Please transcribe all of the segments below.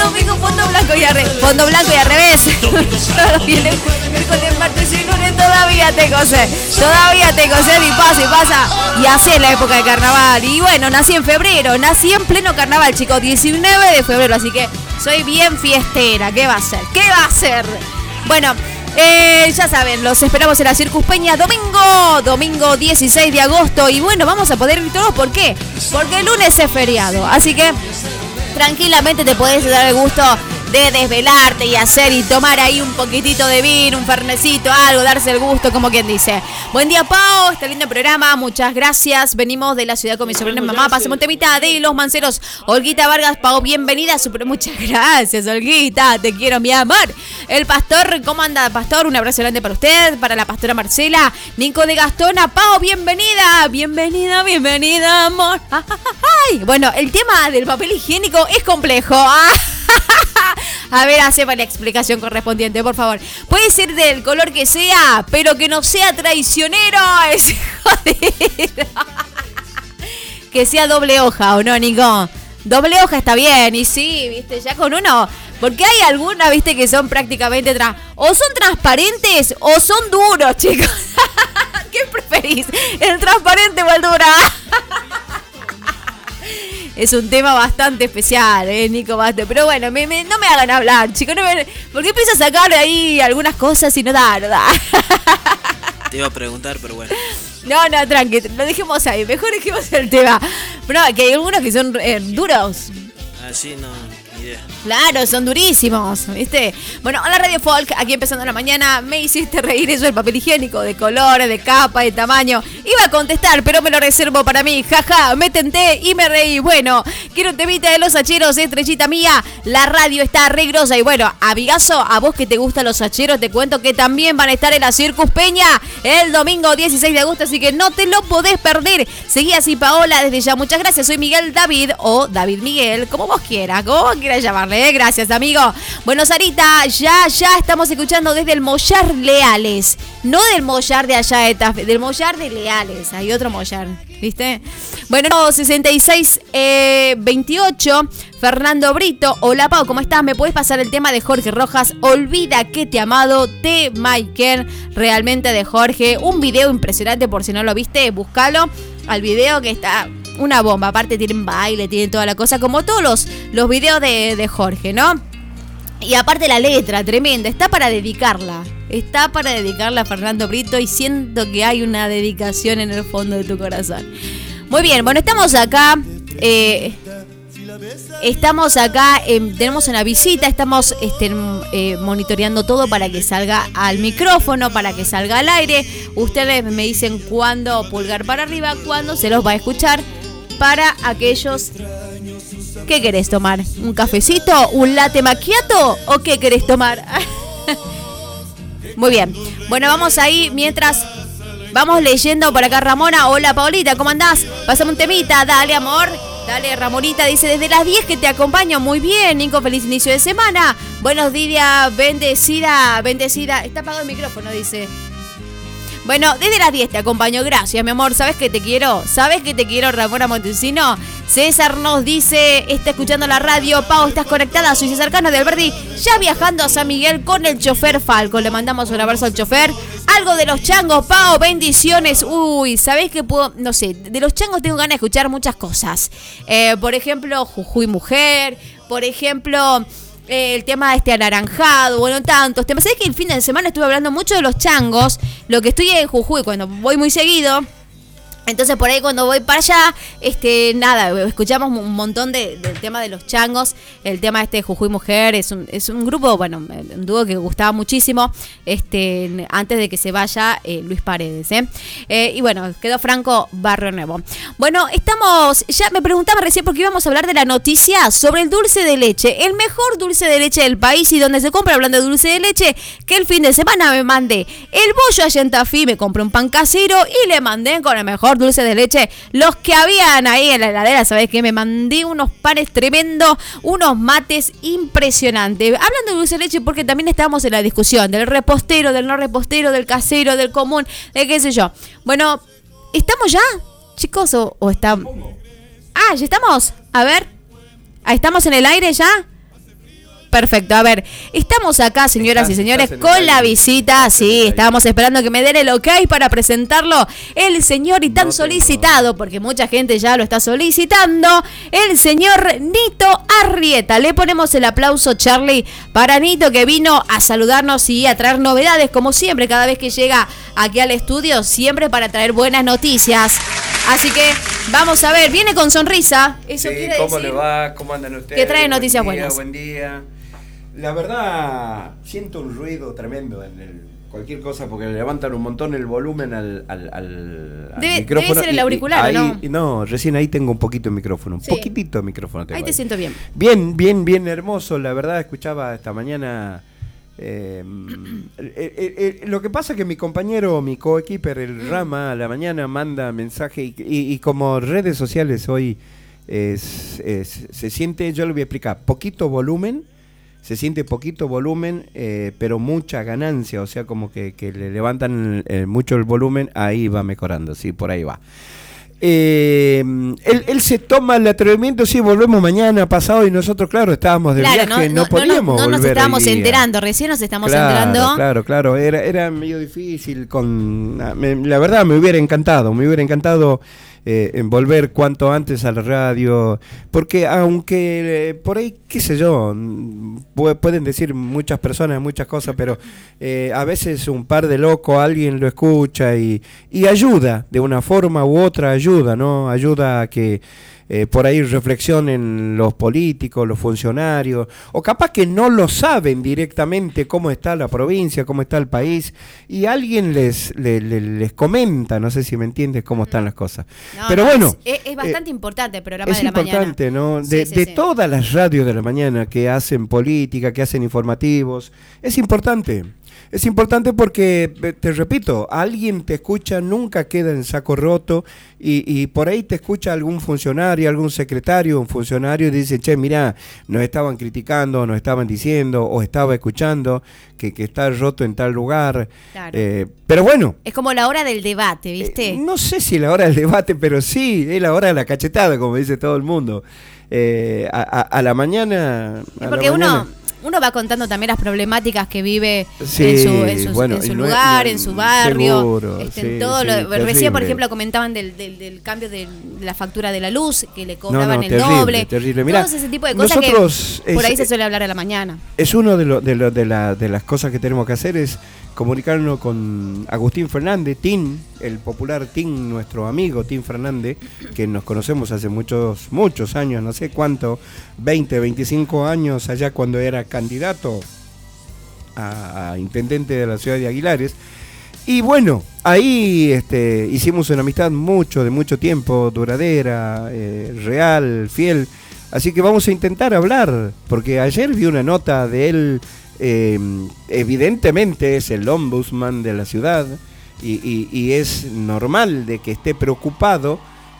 domingo fondo blanco y al revés. Fondo blanco y al revés. Todos vienen miércoles, martes y lunes. Todavía te cosé y pasa. Y así es la época de carnaval. Y bueno, nací en febrero. Nací en pleno carnaval, chicos. 19 de febrero. Así que soy bien fiestera. ¿Qué va a ser? Bueno. Ya saben, los esperamos en la Circus Peña domingo 16 de agosto. Y bueno, vamos a poder ir todos. ¿Por qué? Porque el lunes es feriado. Así que tranquilamente te podés dar el gusto de desvelarte y hacer y tomar ahí un poquitito de vino, un fernecito, algo, darse el gusto, como quien dice. Buen día, Pau, este lindo programa, muchas gracias. Venimos de la ciudad con mi sobrina y mamá, pasemos un temita de Los Manceros. Olguita Vargas, Pau, bienvenida. Muchas gracias, Olguita, te quiero, mi amor. El pastor, ¿cómo anda, pastor? Un abrazo grande para usted, para la pastora Marcela. Nico de Gastona, Pau, bienvenida, amor. Ay, bueno, el tema del papel higiénico es complejo. A ver, haceme la explicación correspondiente, por favor. Puede ser del color que sea, pero que no sea traicionero. Es jodido. Que sea doble hoja, ¿o no, Nico? Doble hoja está bien, y sí, viste, ya con uno. Porque hay algunas, viste, que son prácticamente o son transparentes o son duros, chicos. ¿Qué preferís? ¿El transparente o el duro? Es un tema bastante especial, Nico Baste. Pero bueno, no me hagan hablar, chicos. Porque empiezo a sacar ahí algunas cosas y no da. Te iba a preguntar, pero bueno. No, tranqui, lo dejemos ahí. Mejor dejemos el tema. Pero no, que hay algunos que son duros. Sí, no, ni idea. Claro, son durísimos, ¿viste? Bueno, hola Radio Folk, aquí empezando la mañana. Me hiciste reír eso del papel higiénico, de colores, de capa, de tamaño. Iba a contestar, pero me lo reservo para mí. Jaja, me tenté y me reí. Bueno, quiero un temita de los hacheros, estrellita mía. La radio está re grosa. Y bueno, amigazo, a vos que te gustan los hacheros, te cuento que también van a estar en la Circus Peña el domingo 16 de agosto, así que no te lo podés perder. Seguí así, Paola, desde ya. Muchas gracias. Soy Miguel David o David Miguel, como vos quieras llamarle. Gracias, amigo. Bueno, Sarita, ya estamos escuchando desde el Mollar Leales. No del Mollar de allá de Tafí, del Mollar de Leales. Hay otro Mollar, ¿viste? Bueno, 6628. Fernando Brito. Hola, Pau, ¿cómo estás? ¿Me puedes pasar el tema de Jorge Rojas? Olvida que te he amado, de Michael. Realmente de Jorge. Un video impresionante, por si no lo viste, búscalo al video que está... una bomba, aparte tienen baile, tienen toda la cosa, como todos los videos de Jorge, ¿no? Y aparte la letra, tremenda, está para dedicarla a Fernando Brito y siento que hay una dedicación en el fondo de tu corazón. Muy bien, bueno, estamos acá, tenemos una visita, estamos monitoreando todo para que salga al micrófono, para que salga al aire. Ustedes me dicen cuándo pulgar para arriba, cuándo se los va a escuchar. Para aquellos, ¿qué querés tomar? ¿Un cafecito? ¿Un latte macchiato? ¿O qué querés tomar? Muy bien. Bueno, vamos ahí mientras vamos leyendo por acá. Ramona, hola Paulita, ¿cómo andás? Pásame un temita, dale amor. Dale, Ramonita dice, desde las 10 que te acompaño. Muy bien, Nico, feliz inicio de semana. Buenos días, bendecida. Está apagado el micrófono, dice. Bueno, desde las 10 te acompaño, gracias, mi amor. ¿Sabes que te quiero? Ramona Montesino? César nos dice, está escuchando la radio. Pau, ¿estás conectada? Soy César Cano de Alberdi, ya viajando a San Miguel con el chofer Falco. Le mandamos un abrazo al chofer. Algo de los changos, Pau, bendiciones. Uy, ¿sabés qué puedo? No sé, de los changos tengo ganas de escuchar muchas cosas. Por ejemplo, Jujuy Mujer. Por ejemplo... el tema anaranjado, bueno, tantos temas. ¿Sabes que el fin de semana estuve hablando mucho de los changos? Lo que estoy en Jujuy, cuando voy muy seguido. Entonces por ahí cuando voy para allá, escuchamos un montón del tema de los changos, el tema Jujuy Mujer, es un grupo, bueno, un dúo que gustaba muchísimo, antes de que se vaya Luis Paredes, y bueno, quedó Franco Barrio Nuevo. Bueno, ya me preguntaba recién porque íbamos a hablar de la noticia sobre el dulce de leche, el mejor dulce de leche del país y donde se compra, hablando de dulce de leche, que el fin de semana me mandé el bollo allá en Tafí, me compré un pan casero y le mandé con el mejor dulce de leche, los que habían ahí en la heladera. ¿Sabés qué? Me mandé unos panes tremendos, unos mates impresionantes. Hablando de dulce de leche, porque también estábamos en la discusión del repostero, del no repostero, del casero, del común, de qué sé yo. Bueno, ¿estamos ya, chicos? ¿O estamos? Ah, ¿ya estamos? A ver, ¿estamos en el aire ya? Perfecto, a ver, estamos acá, señoras y señores, con la visita, sí, estábamos esperando que me den el ok para presentarlo, el señor y tan solicitado, porque mucha gente ya lo está solicitando, el señor Nito Arrieta. Le ponemos el aplauso, Charlie, para Nito, que vino a saludarnos y a traer novedades, como siempre, cada vez que llega aquí al estudio, siempre para traer buenas noticias. Así que vamos a ver, viene con sonrisa, eso sí, quiere ¿cómo decir le va? ¿Cómo andan ustedes? que trae noticias buenas. Buen día. La verdad, siento un ruido tremendo cualquier cosa, porque le levantan un montón el volumen al micrófono. Debe ser el auricular, ahí, ¿no? No, recién ahí tengo un poquito de micrófono, Sí. poquitito de micrófono tengo Ahí te siento bien. Bien hermoso, la verdad, escuchaba esta mañana. Lo que pasa es que mi compañero, mi coequiper, el Rama, a la mañana manda mensaje y como redes sociales hoy se siente, yo le voy a explicar, poquito volumen, se siente poquito volumen, pero mucha ganancia, o sea, como que le levantan mucho el volumen, ahí va mejorando, sí, por ahí va. Él se toma el atrevimiento, sí, volvemos mañana, pasado, y nosotros, claro, estábamos de viaje, no podíamos volver. No nos estábamos hoy día. enterando, recién nos estamos enterando. Claro, era medio difícil, la verdad me hubiera encantado en volver cuanto antes a la radio, porque aunque por ahí, qué sé yo, pueden decir muchas personas muchas cosas, pero a veces un par de locos, alguien lo escucha y ayuda, de una forma u otra ayuda, ¿no? Ayuda a que por ahí reflexionen los políticos, los funcionarios, o capaz que no lo saben directamente cómo está la provincia, cómo está el país, y alguien les comenta, no sé si me entiendes, cómo están las cosas. No, pero bueno, es bastante importante el programa de la mañana. Es importante, ¿no? Sí, De todas las radios de la mañana que hacen política, que hacen informativos, es importante. Es importante porque, te repito, alguien te escucha, nunca queda en saco roto, y por ahí te escucha algún funcionario, algún secretario, un funcionario, y dice, che, mirá, nos estaban criticando, nos estaban diciendo, o estaba escuchando que está roto en tal lugar. Claro. Pero bueno. Es como la hora del debate, ¿viste? No sé si la hora del debate, pero sí, es la hora de la cachetada, como dice todo el mundo. A la mañana... Es porque uno va contando también las problemáticas que vive sí, en su lugar, en su barrio, seguro, en todo recién, por ejemplo, comentaban del cambio de la factura de la luz, que le cobraban el doble. Terrible. Mirá, todo ese tipo de cosas que por ahí se suele hablar a la mañana. Es uno de las cosas que tenemos que hacer, es comunicarnos con Agustín Fernández, Tim, el popular Tim, nuestro amigo Tim Fernández, que nos conocemos hace muchos años, no sé cuánto, 20, 25 años, allá cuando era candidato a intendente de la ciudad de Aguilares. Y bueno, ahí hicimos una amistad de mucho tiempo, duradera, real, fiel. Así que vamos a intentar hablar, porque ayer vi una nota de él. Evidentemente es el ombudsman de la ciudad y es normal de que esté preocupado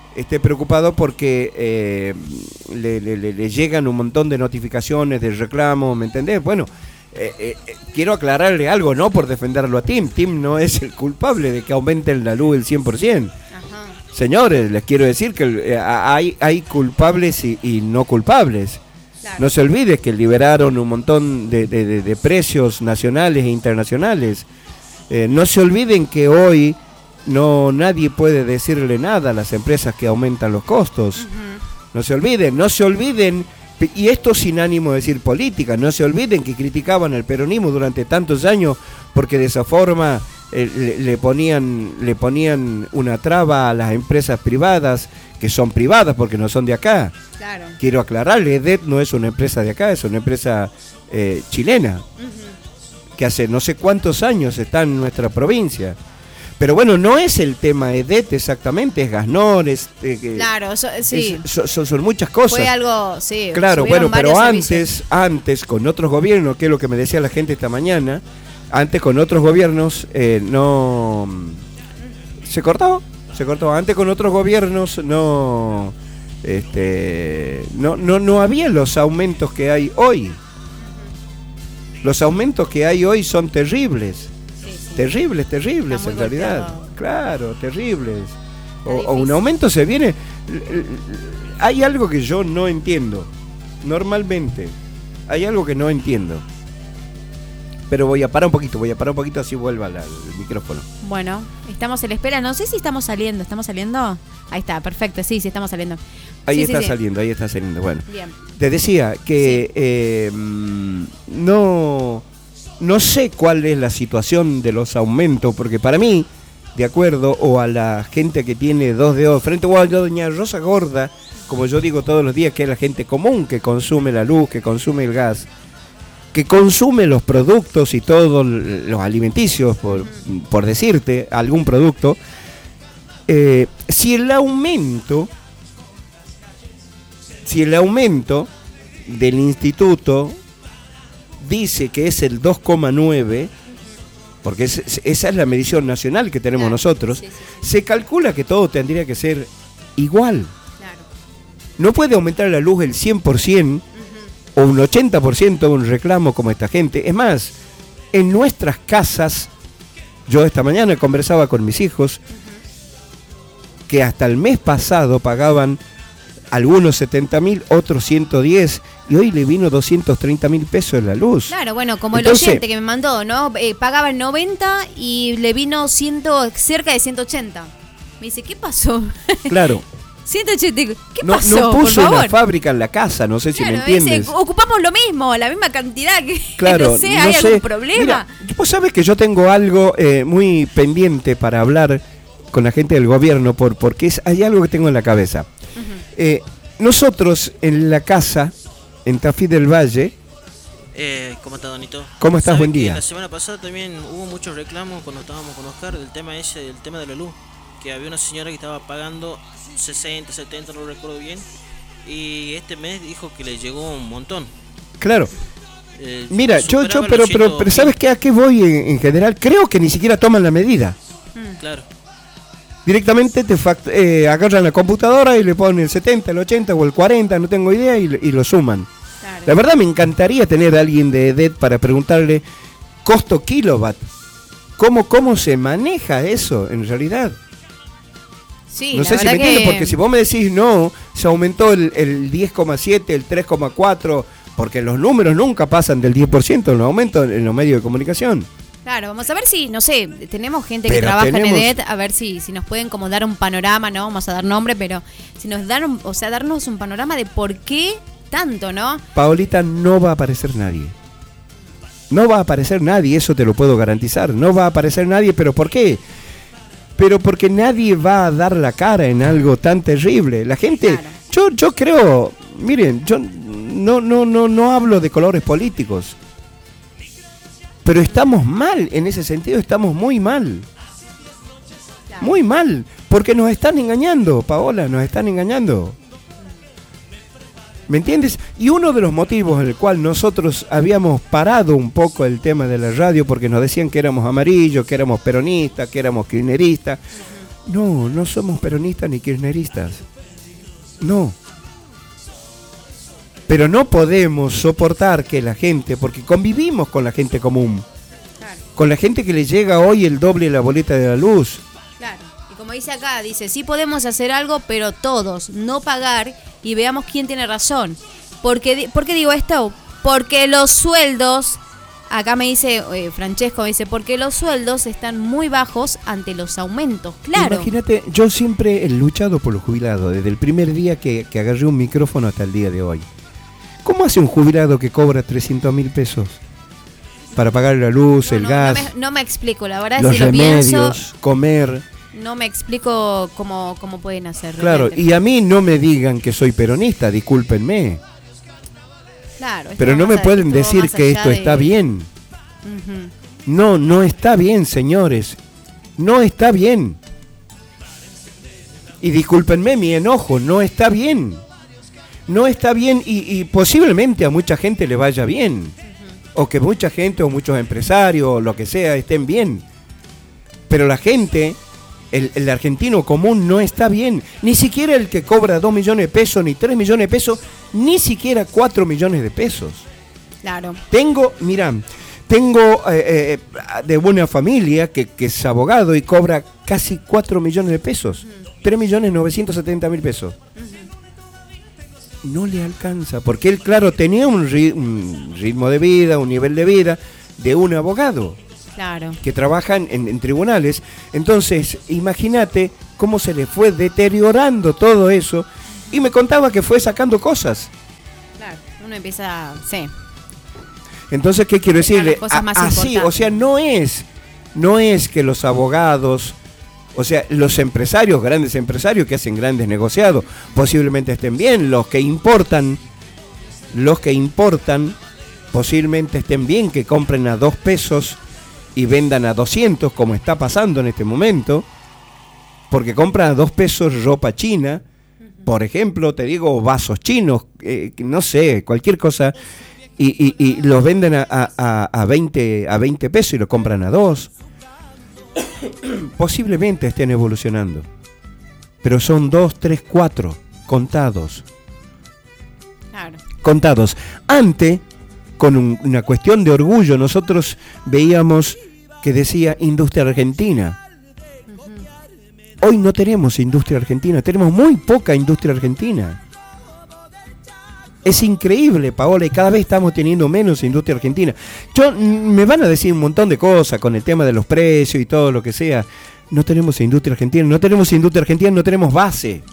porque le llegan un montón de notificaciones, de reclamos, ¿me entendés? Bueno, quiero aclararle algo, no por defenderlo a Tim no es el culpable de que aumente la luz el 100%. Ajá. Señores, les quiero decir que hay culpables y no culpables. Claro. No se olvide que liberaron un montón de precios nacionales e internacionales. No se olviden que hoy nadie puede decirle nada a las empresas que aumentan los costos. Uh-huh. No se olviden, y esto sin ánimo de decir política, no se olviden que criticaban al peronismo durante tantos años porque de esa forma le ponían una traba a las empresas privadas, que son privadas porque no son de acá. Claro. Quiero aclararle, EDET no es una empresa de acá, es una empresa chilena, uh-huh, que hace no sé cuántos años está en nuestra provincia. Pero bueno, no es el tema EDET exactamente, es Gasnor, claro, sí. Son muchas cosas. Fue algo, sí. Claro, bueno, pero antes con otros gobiernos, que es lo que me decía la gente esta mañana, antes con otros gobiernos no... ¿Se cortó? Antes con otros gobiernos no había los aumentos que hay hoy. Los aumentos que hay hoy son terribles. Sí. Terribles en realidad. Claro, terribles. O un aumento se viene. Hay algo que yo no entiendo. Normalmente, Hay algo que no entiendo. Pero voy a parar un poquito así vuelva al micrófono. Bueno, estamos en la espera. No sé si estamos saliendo. ¿Estamos saliendo? Ahí está, perfecto. Sí, estamos saliendo. Ahí Sí, está sí. saliendo. Bueno, Bien. te decía que no sé cuál es la situación de los aumentos, porque para mí, de acuerdo, o a la gente que tiene dos dedos frente, o a doña Rosa Gorda, como yo digo todos los días, que es la gente común que consume la luz, que consume el gas, que consume los productos y todos los alimenticios, por decirte algún producto, si el aumento del instituto dice que es el 2,9, porque esa es la medición nacional que tenemos nosotros, sí. se calcula que todo tendría que ser igual. Claro. No puede aumentar la luz el 100%, o un 80% un reclamo como esta gente. Es más, en nuestras casas, yo esta mañana conversaba con mis hijos, que hasta el mes pasado pagaban algunos 70.000, otros 110, y hoy le vino 230.000 pesos en la luz. Claro, bueno, como Entonces, el oyente que me mandó, ¿no? Pagaba el 90 y le vino cerca de 180. Me dice, ¿qué pasó? Claro. 180, ¿qué No pasó? puso por favor. una fábrica en la casa, no sé si me Claro, entiendes. dice, ocupamos lo mismo, la misma cantidad. Que, Claro, no sé, ¿hay algún problema? Mira, vos sabés que yo tengo algo muy pendiente para hablar con la gente del gobierno, porque hay algo que tengo en la cabeza. Nosotros en la casa, en Tafí del Valle. ¿Cómo estás, Donito? ¿Cómo estás? ¿Sabes Buen que día. La semana pasada también hubo muchos reclamos cuando estábamos con Oscar del tema de la luz. Que había una señora que estaba pagando 60, 70, no recuerdo bien. Y este mes dijo que le llegó un montón. Claro. Mira, yo superaba pero los 100. ¿sabes qué? ¿A qué voy en general? Creo que ni siquiera toman la medida. Claro. Directamente te agarran la computadora y le ponen el 70, el 80 o el 40, no tengo idea, y lo suman. Claro. La verdad me encantaría tener a alguien de EDET para preguntarle costo kilowatt. ¿Cómo se maneja eso en realidad? Sí, No la sé si me verdad entiendes, que... porque si vos me decís no, se aumentó el 10,7, el 3,4, porque los números nunca pasan del 10% en los aumentos en los medios de comunicación. Claro, vamos a ver si, no sé, tenemos gente que Pero trabaja tenemos- en EDET, a ver si nos pueden como dar un panorama, no vamos a dar nombre, pero si nos dan, darnos un panorama de por qué tanto, ¿no? Paolita, no va a aparecer nadie. No va a aparecer nadie, eso te lo puedo garantizar. No va a aparecer nadie, ¿pero por qué? Pero porque nadie va a dar la cara en algo tan terrible. La gente, Claro. yo creo, miren, yo no hablo de colores políticos. Pero estamos mal, en ese sentido estamos muy mal. Claro. Muy mal, porque nos están engañando, Paola, nos están engañando. ¿Me entiendes? Y uno de los motivos en el cual nosotros habíamos parado un poco el tema de la radio, porque nos decían que éramos amarillos, que éramos peronistas, que éramos kirchneristas. No somos peronistas ni kirchneristas. No. Pero no podemos soportar que la gente, porque convivimos con la gente común, Claro, con la gente que le llega hoy el doble de la boleta de la luz. claro. Y como dice acá, dice, sí podemos hacer algo, pero todos, no pagar y veamos quién tiene razón. ¿Por qué digo esto? Porque los sueldos, acá me dice Francesco, me dice, porque los sueldos están muy bajos ante los aumentos. Claro. Imagínate, yo siempre he luchado por los jubilados, desde el primer día que agarré un micrófono hasta el día de hoy. ¿Cómo hace un jubilado que cobra 300.000 pesos para pagar la luz, el gas, No me explico, la verdad, los si lo pienso, remedios, comer? no me explico cómo pueden hacer. Claro, realmente. y a mí no me digan que soy peronista, discúlpenme. Claro, esto Pero no va me más pueden esto va decir más que allá esto de- está bien. Ujú. No está bien, señores. No está bien. Y discúlpenme mi enojo, no está bien. No está bien y posiblemente a mucha gente le vaya bien. O que mucha gente o muchos empresarios o lo que sea estén bien. Pero la gente, el argentino común no está bien. Ni siquiera el que cobra 2 millones de pesos, ni 3 millones de pesos, ni siquiera 4 millones de pesos. Claro. Tengo de buena familia que es abogado y cobra casi 4 millones de pesos. 3.970.000 pesos. no le alcanza, porque él, claro, tenía un ritmo de vida, un nivel de vida de un abogado. Claro. Que trabaja en tribunales. Entonces, imagínate cómo se le fue deteriorando todo eso. Y me contaba que fue sacando cosas. Claro, uno empieza, sí. Entonces, ¿qué quiero decirle? Así, o sea, no es que los abogados, o sea, los empresarios, grandes empresarios que hacen grandes negociados, posiblemente estén bien. Los que importan, posiblemente estén bien, que compren a 2 pesos y vendan a 200, como está pasando en este momento, porque compran a 2 pesos ropa china, por ejemplo, te digo, vasos chinos, no sé, cualquier cosa, y los venden a 20 pesos y lo compran a 2. Posiblemente estén evolucionando, pero son 2, 3, 4 contados. Claro. Contados. Antes, con una cuestión de orgullo, nosotros veíamos que decía industria argentina. Hoy no tenemos industria argentina, tenemos muy poca industria argentina. Es increíble, Paola, y cada vez estamos teniendo menos industria argentina. Me van a decir un montón de cosas con el tema de los precios y todo lo que sea. No tenemos industria argentina, no tenemos base.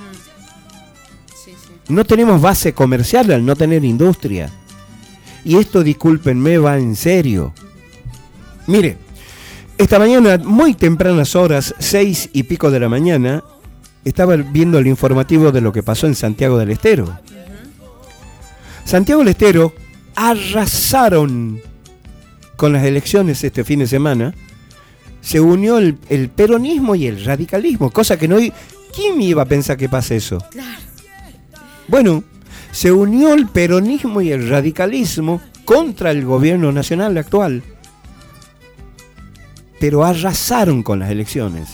No tenemos base comercial al no tener industria. Y esto, discúlpenme, va en serio. Mire, esta mañana, muy tempranas horas, 6 y pico de la mañana, estaba viendo el informativo de lo que pasó en Santiago del Estero. Santiago del Estero arrasaron con las elecciones este fin de semana. Se unió el peronismo y el radicalismo, cosa que no... ¿Quién iba a pensar que pasa eso? Claro. Bueno, se unió el peronismo y el radicalismo contra el gobierno nacional actual. Pero arrasaron con las elecciones.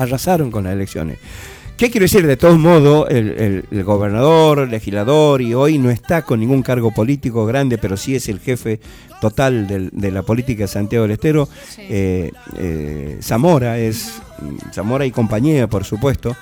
¿Qué quiero decir? De todos modos, el gobernador, el legislador, y hoy no está con ningún cargo político grande, pero sí es el jefe total de la política de Santiago del Estero. Sí. Zamora y compañía, por supuesto.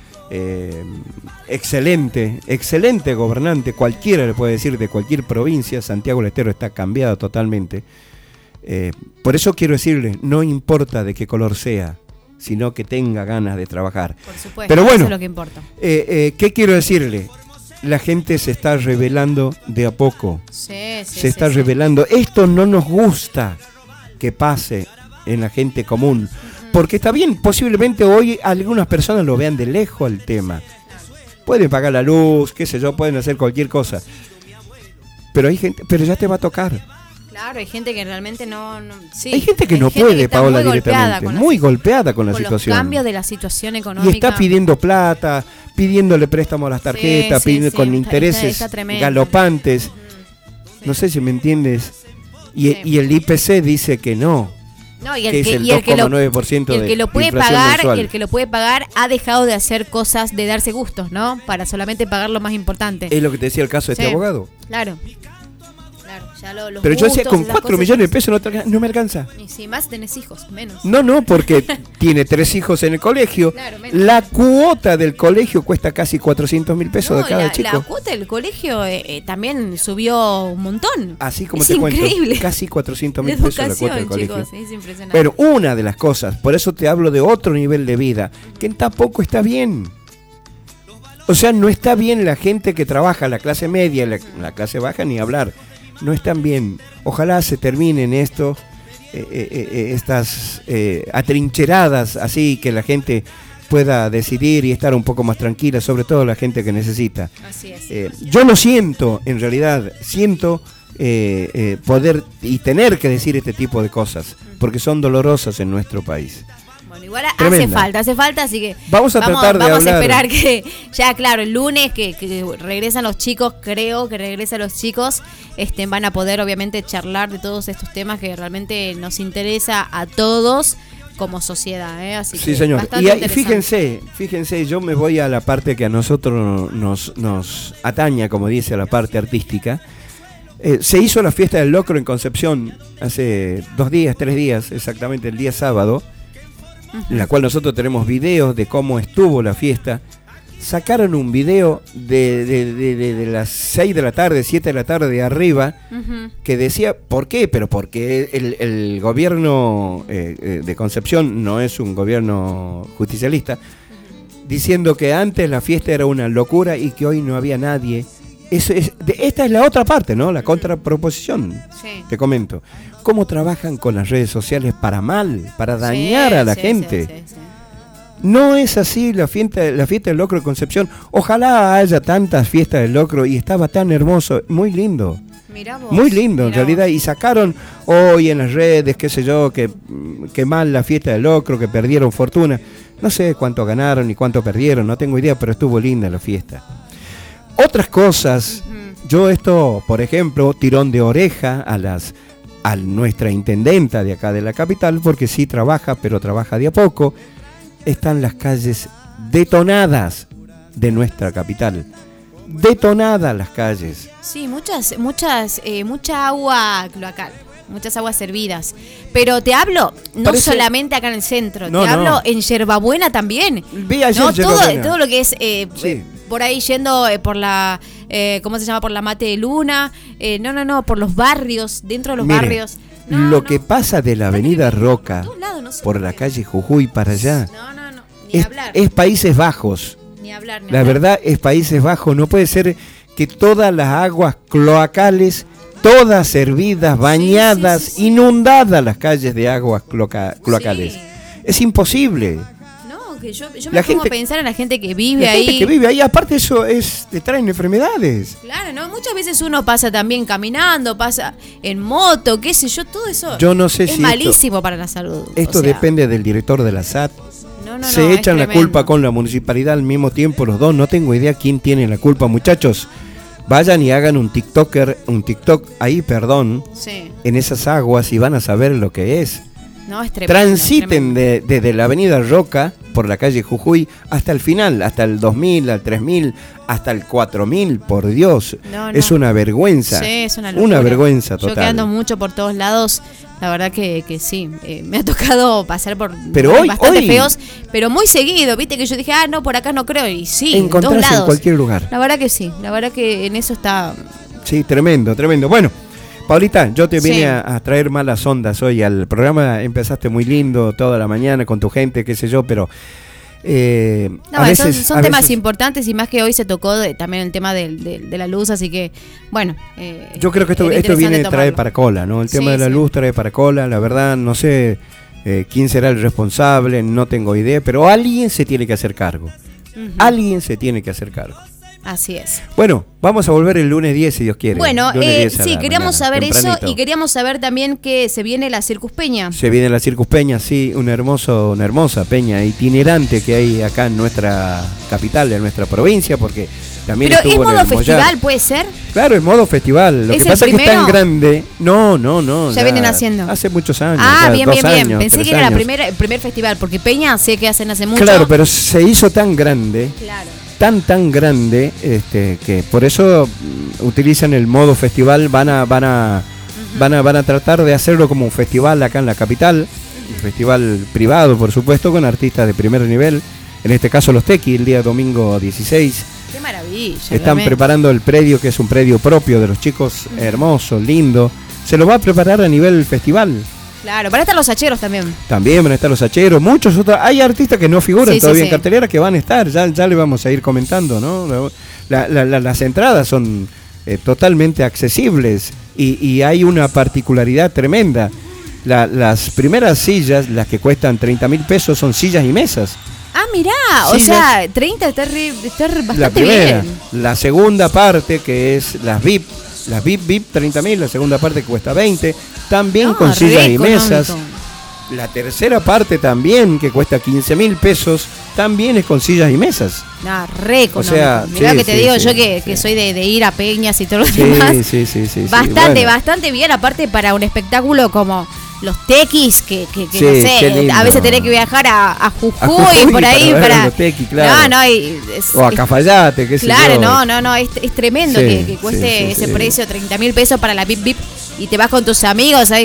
Excelente gobernante, cualquiera le puede decir, de cualquier provincia. Santiago del Estero está cambiado totalmente. Por eso quiero decirle, no importa de qué color sea, sino que tenga ganas de trabajar. Por supuesto, pero bueno, eso es lo que importa. ¿Qué quiero decirle? La gente se está rebelando de a poco. Se está rebelando. Esto no nos gusta que pase en la gente común. Porque está bien, posiblemente hoy algunas personas lo vean de lejos el tema. Pueden pagar la luz, qué sé yo, pueden hacer cualquier cosa. Pero hay gente, pero ya te va a tocar. Claro, hay gente que realmente no sí. Hay gente que no puede, Paola, directamente. Muy golpeada con la situación. Los cambios de la situación económica. Y está pidiendo plata, pidiéndole préstamo a las tarjetas, con intereses galopantes. Sí. No sé si me entiendes. Y el IPC dice que no. No, y que es el 2,9% de inflación mensual. El que lo puede pagar ha dejado de hacer cosas de darse gustos, ¿no? Para solamente pagar lo más importante. Es lo que te decía el caso de este abogado. Claro. Ya los pero gustos, yo decía, con 4 millones de pesos no me alcanza. Y si más tenés hijos, menos. No, porque tiene 3 hijos en el colegio. Claro, la cuota del colegio cuesta casi 400.000 pesos de cada chico. La cuota del colegio también subió un montón. Así como es te increíble. Cuento, casi 400.000 pesos la cuota del colegio. Chicos, es impresionante. Pero una de las cosas, por eso te hablo de otro nivel de vida, que tampoco está bien. O sea, no está bien la gente que trabaja, la clase media, la clase baja, ni hablar. No están bien. Ojalá se terminen estas atrincheradas, así que la gente pueda decidir y estar un poco más tranquila, sobre todo la gente que necesita. Así es. Yo lo siento, en realidad, poder y tener que decir este tipo de cosas, porque son dolorosas en nuestro país. Igual hace falta, así que vamos a esperar que ya, claro, el lunes que regresan los chicos, creo que regresan los chicos, van a poder obviamente charlar de todos estos temas que realmente nos interesa a todos como sociedad, así sí, que señor. Y fíjense, yo me voy a la parte que a nosotros nos ataña, como dice, a la parte artística. Se hizo la fiesta del locro en Concepción hace 3 días, exactamente el día sábado, en la cual nosotros tenemos videos de cómo estuvo la fiesta. sacaron un video de las 6 de la tarde, 7 de la tarde de arriba, que decía, ¿por qué? Pero porque el gobierno de Concepción no es un gobierno justicialista, diciendo que antes la fiesta era una locura y que hoy no había nadie. Esta es la otra parte, ¿no? La contraproposición. Sí. Te comento. ¿Cómo trabajan con las redes sociales para mal, para dañar a la gente? Sí. No es así la fiesta del locro de Concepción. Ojalá haya tantas fiestas del locro y estaba tan hermoso, muy lindo. Mirá vos, muy lindo en mirá realidad. vos. Y sacaron hoy en las redes, qué sé yo, que mal la fiesta del locro, que perdieron fortuna. No sé cuánto ganaron y cuánto perdieron, no tengo idea, pero estuvo linda la fiesta. Otras cosas, yo esto, por ejemplo, tirón de oreja a nuestra intendenta de acá de la capital, porque sí trabaja, pero trabaja de a poco. Están las calles detonadas de nuestra capital. Detonadas las calles. Sí, mucha agua cloacal, muchas aguas servidas. Pero te hablo no solamente acá en el centro, te hablo en Yerbabuena también. Vi ayer no, Yerbabuena. todo lo que es Sí. por ahí yendo por la ¿cómo se llama? Por la Mate de Luna. No, por los barrios, dentro de los Mire, barrios. lo que pasa de la avenida Roca todos lados, no sé por la calle Jujuy para allá No. Ni hablar. es Países Bajos. Ni hablar. La verdad es Países Bajos. No puede ser que todas las aguas cloacales, todas servidas, bañadas, Sí. inundadas las calles de aguas cloacales. Sí. Es imposible. No, que yo La me pongo gente- a pensar en la gente que vive La ahí. gente que vive ahí, aparte eso te traen enfermedades. Claro, ¿no? Muchas veces uno pasa también caminando, pasa en moto, qué sé yo, todo eso. Yo no sé es si malísimo para la salud. Esto o sea, depende del director de la SAT. No, Se es echan la tremendo. culpa con la municipalidad al mismo tiempo los dos. No tengo idea quién tiene la culpa, muchachos. Vayan y hagan un TikTok ahí, Sí. en esas aguas y van a saber lo que es. No, es tremendo. Transiten tremendo. desde la avenida Roca por la calle Jujuy hasta el final, hasta el 2000, al 3000, hasta el 4000, por Dios. No. Es una vergüenza. Sí, es una locura. Una vergüenza total. Yo que ando mucho por todos lados, la verdad que sí. Me ha tocado pasar por Pero lugares hoy- bastante hoy- feos, pero muy seguido, viste que yo dije, no, por acá no creo. Y sí, en todos Encontrás lados. en cualquier lugar. La verdad que sí, la verdad que en eso está. Sí, tremendo. Bueno, Paulita, yo te vine Sí. a traer malas ondas hoy al programa. Empezaste muy lindo toda la mañana con tu gente, qué sé yo, pero No, a veces, son a temas veces- importantes y más que hoy se tocó también el tema de la luz, así que, bueno. Yo creo que era esto interesante viene trae tomarlo. para cola, ¿no? El tema Sí, de la sí. luz trae para cola, la verdad, no sé quién será el responsable, no tengo idea, pero alguien se tiene que hacer cargo. Alguien se tiene que hacer cargo. Así es. Bueno, vamos a volver el lunes 10 si Dios quiere. Bueno, Lunes 10 a sí, la queríamos mañana, saber tempranito. eso y queríamos saber también que se viene la Circuspeña. Se viene la Circuspeña, sí, una hermosa peña itinerante que hay acá en nuestra capital, en nuestra provincia, porque también Pero es estuvo en modo el Mollar. festival, ¿puede ser? Claro, es modo festival. Lo ¿Es que el pasa es que es tan primero? grande. No. Ya vienen haciendo. Hace muchos años. Ah, ya, bien. 2 años, Pensé 3 que era años. el primer festival, porque Peña sé que hacen hace mucho. Claro, pero se hizo tan grande, Claro. tan grande, que por eso utilizan el modo festival, van a tratar de hacerlo como un festival acá en la capital, un festival privado, por supuesto, con artistas de primer nivel, en este caso los Tequi, el día domingo 16. Qué maravilla. Están realmente. preparando el predio, que es un predio propio de los chicos, hermoso, lindo. Se lo va a preparar a nivel festival. Claro, para estar los hacheros también. También van a estar los hacheros, muchos otros. Hay artistas que no figuran Sí, todavía sí. en cartelera que van a estar, ya le vamos a ir comentando, ¿no? Las entradas son totalmente accesibles y hay una particularidad tremenda. Las primeras sillas, las que cuestan 30.000 pesos, son sillas y mesas. Ah, mirá, Sí, o sea, 30 está bastante La primera. bien. La segunda parte, que es las VIP 30.000, la segunda parte que cuesta 20, también No, con re sillas y económico. mesas. La tercera parte también, que cuesta 15.000 pesos, también es con sillas y mesas. No, re económico. sea, Mirá sí, que te sí, digo sí, yo que sí. soy de ir a peñas y todo lo Sí, demás. sí. Bastante, Bueno, bastante bien, aparte para un espectáculo como los tequis, que Sí, no qué sé, lindo. a veces tenés que viajar a Jujuy, A Jujuy por ahí, para ver para... los tequis, claro. No, O a Cafayate, qué sé Claro, yo. no, es tremendo Sí, que cueste sí, ese sí. precio, 30.000 pesos para la VIP VIP, y te vas con tus amigos ahí.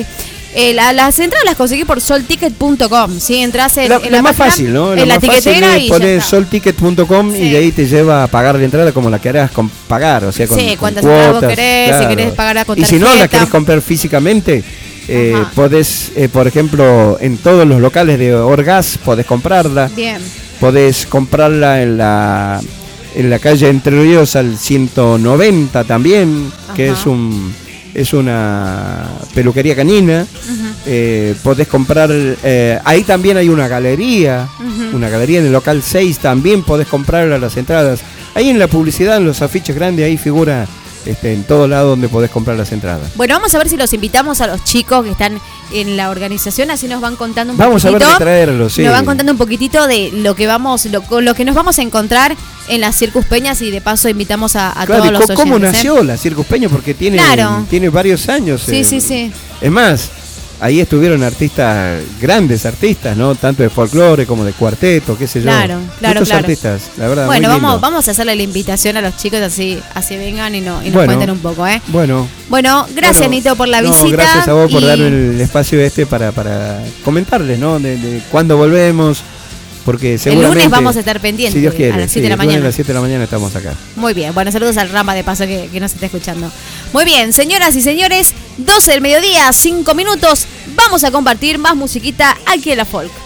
Las entradas las conseguí por solticket.com. ¿Sí? Entras en la más página, fácil, ¿no? en la etiquetera y pones solticket.com Sí. y de ahí te lleva a pagar la entrada como la querás pagar, o sea, con cuántas cuotas, entradas vos querés, claro. si querés pagar con y si no la tarjeta. querés comprar físicamente, Ajá. podés, por ejemplo, en todos los locales de Orgaz podés comprarla. Bien. Podés comprarla en la calle Entre Ríos al 190 también, que Ajá. es una peluquería canina. Podés comprar, ahí también hay una galería, en el local 6 también podés comprar las entradas. Ahí en la publicidad, en los afiches grandes, ahí figura en todo lado donde podés comprar las entradas. Bueno, vamos a ver si los invitamos a los chicos que están en la organización, así nos van contando un Vamos poquitito. a ver de traerlos, sí. Nos van contando un poquitito de lo que con lo que nos vamos a encontrar en las Circus Peñas y de paso invitamos a Claro, todos los oyentes. ¿cómo nació la Circus Peña? Porque tiene varios años. Sí, sí. Es más, ahí estuvieron grandes artistas, ¿no? Tanto de folclore como de cuarteto, qué sé yo. Claro. Muchos artistas, la verdad. Bueno, muy lindo. vamos a hacerle la invitación a los chicos así vengan y nos Bueno. cuenten un poco, ¿eh? Bueno, gracias Nito por la visita. Gracias a vos por darme el espacio para comentarles, ¿no? De cuándo volvemos, porque seguramente... El lunes vamos a estar pendientes, si Dios quiere, a las 7 de la el lunes mañana. A las 7 de la mañana estamos acá. Muy bien, bueno, saludos al Rama de paso que nos está escuchando. Muy bien, señoras y señores, 12 del mediodía, 5 minutos, vamos a compartir más musiquita aquí en la Folk.